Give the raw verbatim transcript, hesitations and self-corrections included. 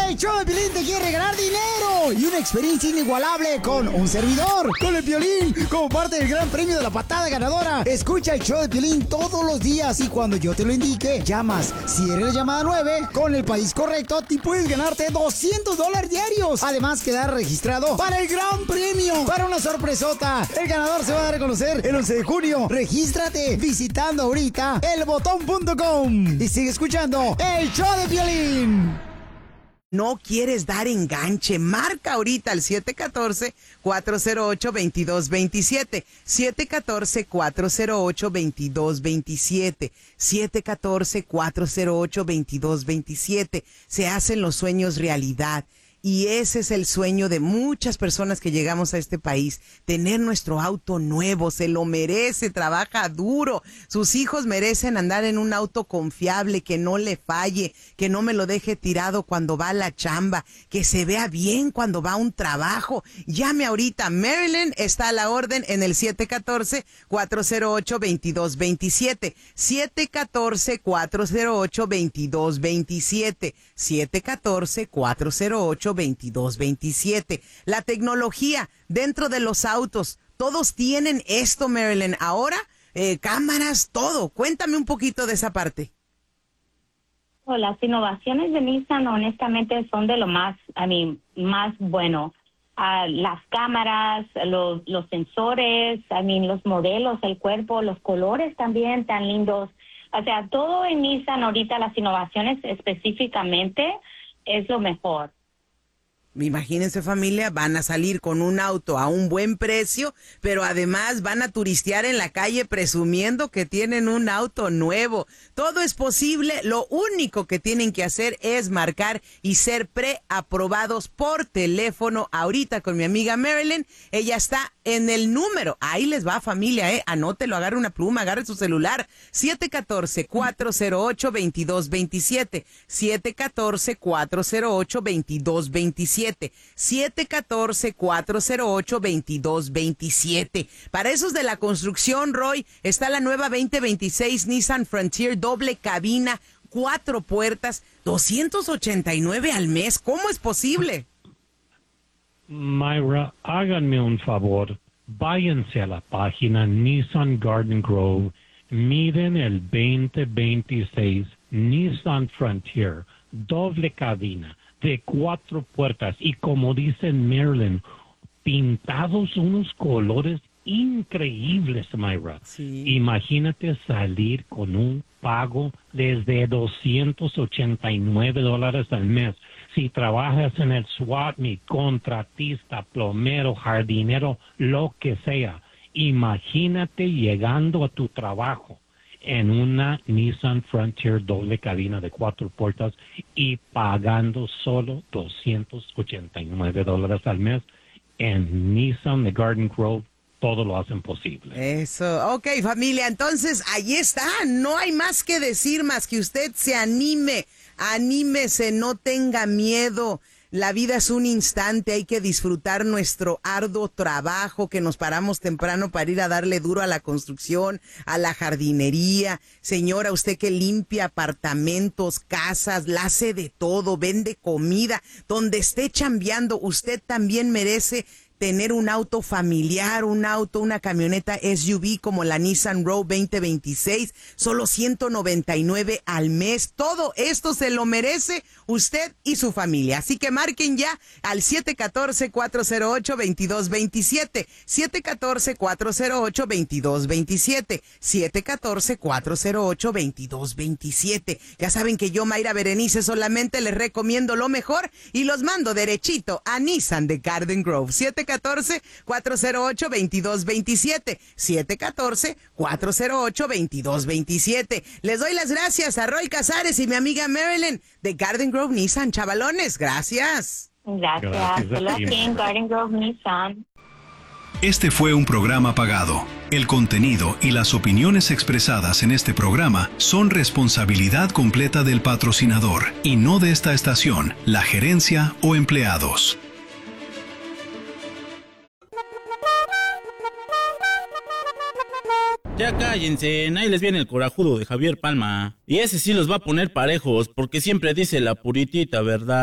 El show de Piolín te quiere regalar dinero y una experiencia inigualable con un servidor, con el Piolín, como parte del gran premio de la patada ganadora. Escucha el show de Piolín todos los días y cuando yo te lo indique, llamas. Si eres la llamada nueve, con el país correcto, te puedes ganarte doscientos dólares diarios. Además, quedar registrado para el gran premio, para una sorpresota. El ganador se va a dar a conocer el once de junio. Regístrate visitando ahorita el botón punto com y sigue escuchando el show de Piolín. No quieres dar enganche, marca ahorita al siete uno cuatro, cuatro cero ocho, dos dos dos siete, siete uno cuatro, cuatro cero ocho, dos dos dos siete, siete uno cuatro, cuatro cero ocho, dos dos dos siete. Se hacen los sueños realidad. Y ese es el sueño de muchas personas que llegamos a este país, tener nuestro auto nuevo, se lo merece, trabaja duro. Sus hijos merecen andar en un auto confiable, que no le falle, que no me lo deje tirado cuando va a la chamba, que se vea bien cuando va a un trabajo. Llame ahorita, Maryland está a la orden en el siete uno cuatro, cuatro cero ocho, dos dos dos siete, siete uno cuatro, cuatro cero ocho, dos dos dos siete, siete uno cuatro, cuatro cero ocho, dos dos dos siete. La tecnología dentro de los autos, todos tienen esto, Marilyn. Ahora, eh, cámaras, todo. Cuéntame un poquito de esa parte. Oh, las innovaciones de Nissan, honestamente, son de lo más, I mean, más bueno. Uh, las cámaras, los, los sensores, I mean, los modelos, el cuerpo, los colores también tan lindos. O sea, todo en Nissan ahorita, las innovaciones específicamente, es lo mejor. Imagínense, familia, van a salir con un auto a un buen precio, pero además van a turistear en la calle presumiendo que tienen un auto nuevo. Todo es posible, lo único que tienen que hacer es marcar y ser preaprobados por teléfono. Ahorita con mi amiga Marilyn, ella está en el número, ahí les va, familia, eh, anótelo, agarre una pluma, agarre su celular, siete uno cuatro, cuatro cero ocho, dos dos dos siete, siete uno cuatro, cuatro cero ocho, dos dos dos siete, siete uno cuatro, cuatro cero ocho, dos dos dos siete. Para esos de la construcción, Roy, está la nueva veinte veintiséis Nissan Frontier doble cabina, cuatro puertas, doscientos ochenta y nueve al mes. ¿Cómo es posible? Myra, háganme un favor, váyanse a la página Nissan Garden Grove, miren el veinte veintiséis Nissan Frontier, doble cabina, de cuatro puertas y como dice Marilyn, pintados unos colores increíbles, Myra. Sí. Imagínate salir con un pago desde doscientos ochenta y nueve dólares al mes. Si trabajas en el SWAT meet, contratista, plomero, jardinero, lo que sea, imagínate llegando a tu trabajo en una Nissan Frontier doble cabina de cuatro puertas y pagando solo doscientos ochenta y nueve dólares al mes. En Nissan de Garden Grove todo lo hacen posible. Eso, ok, familia, entonces ahí está, no hay más que decir más que usted se anime, anímese, no tenga miedo. La vida es un instante, hay que disfrutar nuestro arduo trabajo, que nos paramos temprano para ir a darle duro a la construcción, a la jardinería. Señora, usted que limpia apartamentos, casas, la hace de todo, vende comida, donde esté chambeando, usted también merece tener un auto familiar, un auto, una camioneta S U V como la Nissan Rogue veinte veintiséis, solo ciento noventa y nueve al mes. Todo esto se lo merece usted y su familia. Así que marquen ya al siete uno cuatro, cuatro cero ocho, dos dos dos siete, siete uno cuatro, cuatro cero ocho, dos dos dos siete, siete uno cuatro, cuatro cero ocho, dos dos dos siete. Ya saben que yo, Mayra Berenice, solamente les recomiendo lo mejor y los mando derechito a Nissan de Garden Grove. siete uno cuatro, cuatro cero ocho, dos dos dos siete, siete uno cuatro, cuatro cero ocho, dos dos dos siete. Les doy las gracias a Roy Casares y mi amiga Marilyn de Garden Grove Nissan. Chavalones, gracias. Gracias. Gracias a Solo ti, aquí en Garden Grove Nissan. Este fue un programa pagado. El contenido y las opiniones expresadas en este programa son responsabilidad completa del patrocinador y no de esta estación, la gerencia o empleados. Ya cállense, ahí les viene el corajudo de Javier Palma. Y ese sí los va a poner parejos, porque siempre dice la puritita verdad.